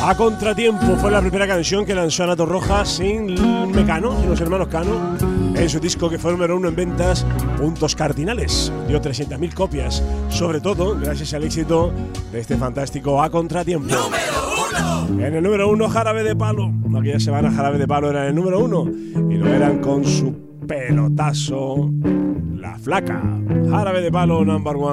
A Contratiempo fue la primera canción que lanzó Ana Torroja sin Mecano, sin los hermanos Cano, en su disco que fue número 1 en ventas, Puntos Cardinales. Dio 300.000 copias, sobre todo gracias al éxito de este fantástico A Contratiempo. En el número 1, Jarabe de Palo. Aquella semana Jarabe de Palo era el número 1 y lo eran con su pelotazo, La Flaca. Jarabe de Palo, number 1.